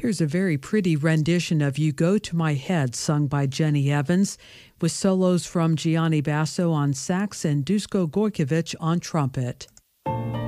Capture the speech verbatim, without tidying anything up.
Here's a very pretty rendition of You Go to My Head, sung by Jenny Evans, with solos from Gianni Basso on sax and Dusko Gorkovich on trumpet.